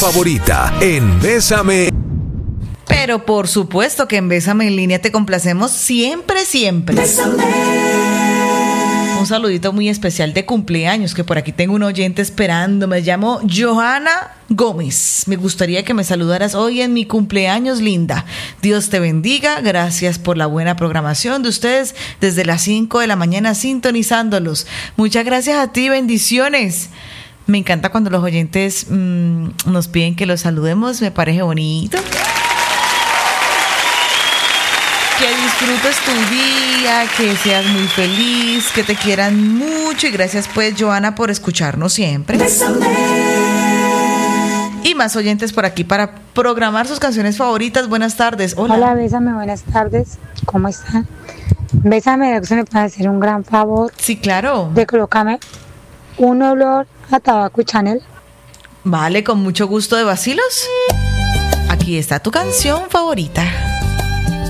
Favorita en Bésame. Pero por supuesto que en Bésame en Línea te complacemos siempre, siempre. Bésame. Un saludito muy especial de cumpleaños, que por aquí tengo un oyente esperando. Me llamo Johanna Gómez. Me gustaría que me saludaras hoy en mi cumpleaños, linda. Dios te bendiga. Gracias por la buena programación de ustedes desde las 5 de la mañana sintonizándolos. Muchas gracias a ti. Bendiciones. Me encanta cuando los oyentes nos piden que los saludemos. Me parece bonito. Que disfrutes tu día, que seas muy feliz, que te quieran mucho. Y gracias pues, Johanna, por escucharnos siempre. Bésame. Y más oyentes por aquí para programar sus canciones favoritas. Buenas tardes. Hola. Hola, Bésame, buenas tardes. ¿Cómo están? Bésame, se me puede hacer un gran favor. Sí, claro. De colocarme un olor a tabaco y Chanel. Vale, con mucho gusto de vacilos. Aquí está tu canción favorita.